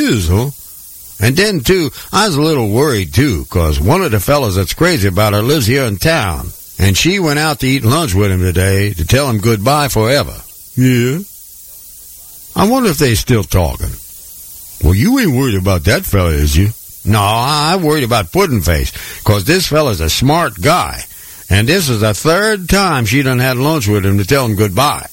is, huh? And then, too, I was a little worried, too, because one of the fellas that's crazy about her lives here in town. And she went out to eat lunch with him today to tell him goodbye forever. Yeah? I wonder if they still talking. Well, you ain't worried about that fella, is you? No, I'm worried about Puddin' Face, because this fella's a smart guy. And this is the third time she done had lunch with him to tell him goodbye.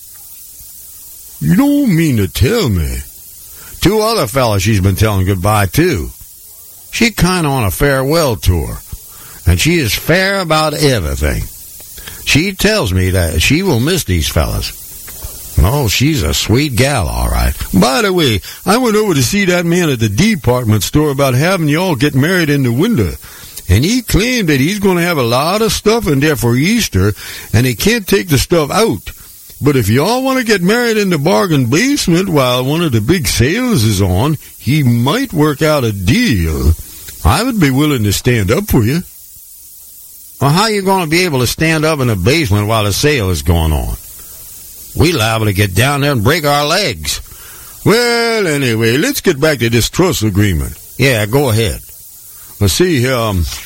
You don't mean to tell me. 2 other fellas she's been telling goodbye to. She kind of on a farewell tour, and she is fair about everything. She tells me that she will miss these fellas. Oh, she's a sweet gal, all right. By the way, I went over to see that man at the department store about having y'all get married in the winter, and he claimed that he's going to have a lot of stuff in there for Easter, and he can't take the stuff out. But if y'all want to get married in the bargain basement while one of the big sales is on, he might work out a deal. I would be willing to stand up for you. Well, how you going to be able to stand up in the basement while the sale is going on? We liable to get down there and break our legs. Well, anyway, let's get back to this trust agreement. Yeah, go ahead. Let's see here.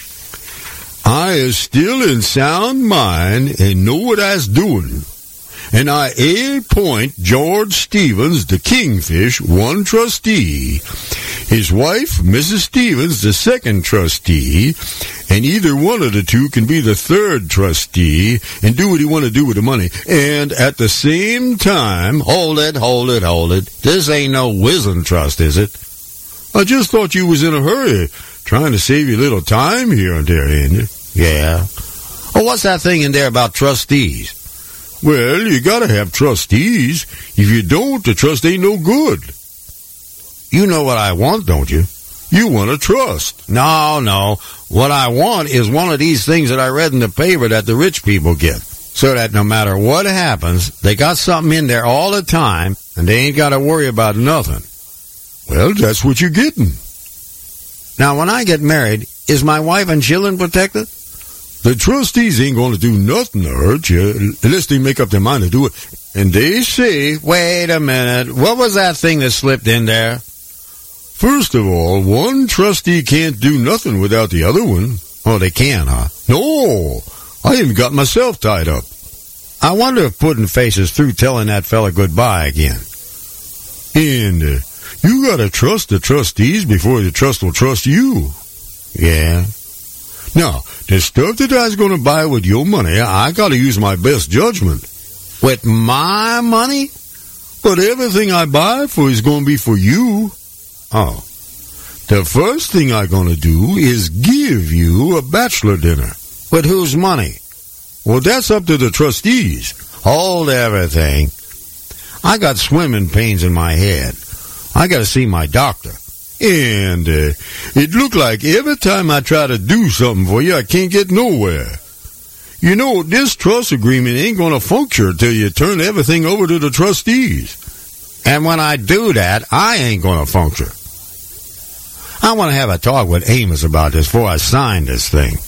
I is still in sound mind and know what I's doing. And I appoint George Stevens, the Kingfish, 1 trustee, his wife, Mrs. Stevens, the 2nd trustee, and either one of the 2 can be the 3rd trustee and do what he want to do with the money. And at the same time, hold it. This ain't no whizzing trust, is it? I just thought you was in a hurry, trying to save you a little time here and there, ain't you? Yeah. Oh, what's that thing in there about trustees? Well, you gotta have trustees. If you don't, the trust ain't no good. You know what I want, don't you? You want a trust. No. What I want is one of these things that I read in the paper that the rich people get. So that no matter what happens, they got something in there all the time, and they ain't gotta worry about nothing. Well, that's what you're getting. Now, when I get married, is my wife and children protected? The trustees ain't going to do nothing to hurt you, unless they make up their mind to do it. And they say... Wait a minute. What was that thing that slipped in there? First of all, one trustee can't do nothing without the other one. Oh, they can, huh? No. I even got myself tied up. I wonder if Puddin' Face is through telling that fella goodbye again. And you got to trust the trustees before the trust will trust you. Yeah. Now, the stuff that I was going to buy with your money, I got to use my best judgment. With my money? But everything I buy for is going to be for you. Oh. The first thing I'm going to do is give you a bachelor dinner. With whose money? Well, that's up to the trustees. Hold everything. I got swimming pains in my head. I got to see my doctor. And it looked like every time I try to do something for you, I can't get nowhere. You know, this trust agreement ain't going to function till you turn everything over to the trustees. And when I do that, I ain't going to function. I want to have a talk with Amos about this before I sign this thing.